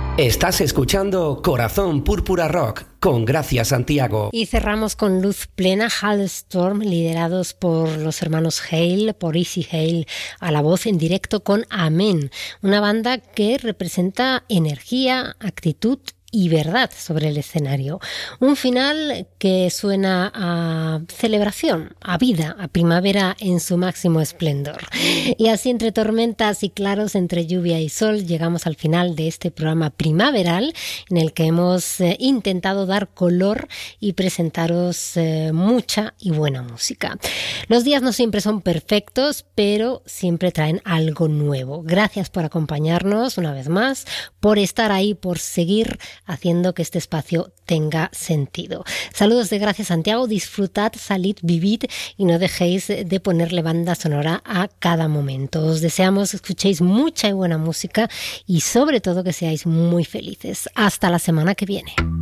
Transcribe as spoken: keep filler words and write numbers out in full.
Estás escuchando Corazón Púrpura Rock con Gracia Santiago. Y cerramos con Luz Plena, Halestorm, liderados por los hermanos Hale, por Easy Hale, a la voz en directo con Amén, una banda que representa energía, actitud y verdad sobre el escenario. Un final que suena a celebración, a vida, a primavera en su máximo esplendor. Y así, entre tormentas y claros, entre lluvia y sol, llegamos al final de este programa primaveral en el que hemos eh, intentado dar color y presentaros eh, mucha y buena música. Los días no siempre son perfectos, pero siempre traen algo nuevo. Gracias por acompañarnos una vez más, por estar ahí, por seguir haciendo que este espacio tenga sentido. Saludos de Gracia Santiago, disfrutad, salid, vivid y no dejéis de ponerle banda sonora a cada momento. Os deseamos que escuchéis mucha y buena música y sobre todo que seáis muy felices. Hasta la semana que viene.